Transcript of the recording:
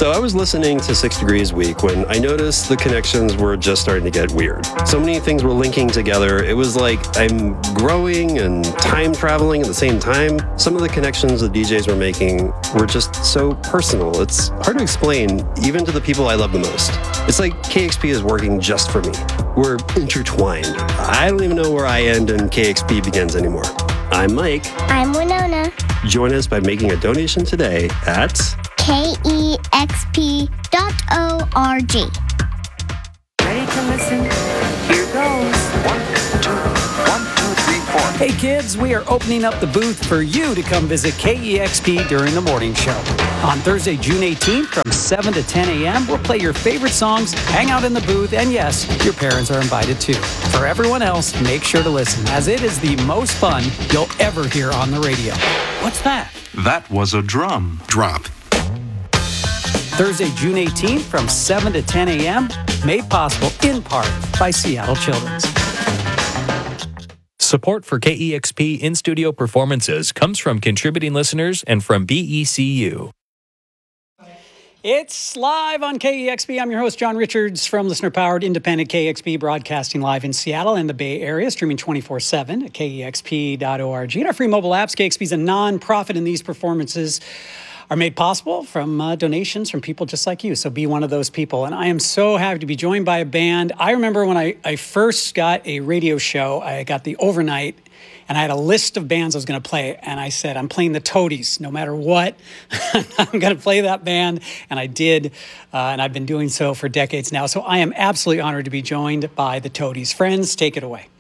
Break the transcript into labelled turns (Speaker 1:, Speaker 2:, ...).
Speaker 1: So I was listening to 6 Degrees Week when I noticed the connections were just starting to get weird. So many things were linking together. It was like I'm growing and time traveling at the same time. Some of the connections the DJs were making were just so personal. It's hard to explain, even to the people I love the most. It's like KEXP is working just for me. We're intertwined. I don't even know where I end and KEXP begins anymore. I'm Mike.
Speaker 2: I'm Winona.
Speaker 1: Join us by making a donation today at
Speaker 2: KEXP.org.
Speaker 3: Ready to listen? Here goes.
Speaker 4: 1, 2, 3, 4.
Speaker 5: Hey kids, we are opening up the booth for you to come visit KEXP during the morning show. On Thursday, June 18th from 7 to 10 a.m., we'll play your favorite songs, hang out in the booth, and yes, your parents are invited too. For everyone else, make sure to listen, as it is the most fun you'll ever hear on the radio. What's that?
Speaker 6: That was a drum.
Speaker 7: Drop.
Speaker 5: Thursday, June 18th from 7 to 10 a.m., made possible in part by Seattle Children's.
Speaker 8: Support for KEXP in-studio performances comes from contributing listeners and from BECU.
Speaker 5: It's live on KEXP. I'm your host, John Richards, from listener-powered independent KEXP, broadcasting live in Seattle and the Bay Area, streaming 24/7 at KEXP.org. And our free mobile apps, KEXP is a non-profit, and these performances are made possible from donations from people just like you. So be one of those people. And I am so happy to be joined by a band. I remember when I first got a radio show, I got the overnight, and I had a list of bands I was going to play. And I said, I'm playing the Toadies no matter what. I'm going to play that band. And I did. And I've been doing so for decades now. So I am absolutely honored to be joined by the Toadies. Friends, take it away.